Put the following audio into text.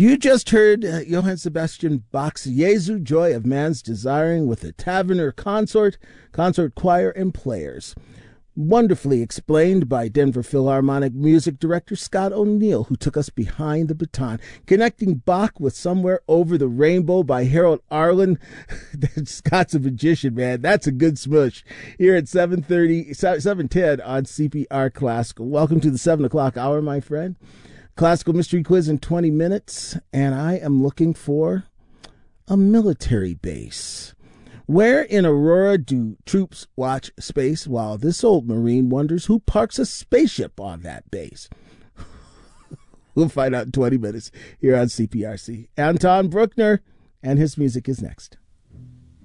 You just heard Johann Sebastian Bach's Jesu, Joy of Man's Desiring with the Taverner Consort, Consort Choir, and Players. Wonderfully explained by Denver Philharmonic music director Scott O'Neill, who took us behind the baton, connecting Bach with Somewhere Over the Rainbow by Harold Arlen. Scott's a magician, man. That's a good smush. Here at 7:10 on CPR Classical. Welcome to the 7 o'clock hour, my friend. Classical Mystery Quiz in 20 minutes, and I am looking for a military base. Where in Aurora do troops watch space while this old Marine wonders who parks a spaceship on that base? We'll find out in 20 minutes here on CPRC. Anton Bruckner and his music is next.